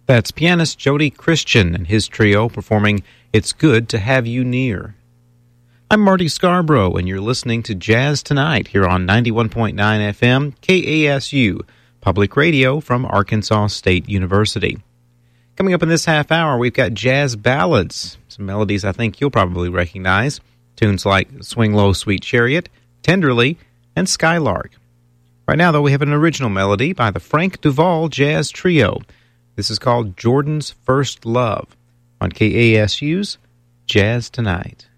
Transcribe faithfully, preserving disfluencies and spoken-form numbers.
That's pianist Jody Christian and his trio performing It's Good to Have You Near. I'm Marty Scarborough, and you're listening to Jazz Tonight here on ninety-one point nine F M, K A S U, public radio from Arkansas State University. Coming up in this half hour, we've got jazz ballads, some melodies I think you'll probably recognize, tunes like Swing Low, Sweet Chariot, Tenderly, and Skylark. Right now, though, we have an original melody by the Frank Duval Jazz Trio. This is called Jordan's First Love on K A S U's Jazz Tonight.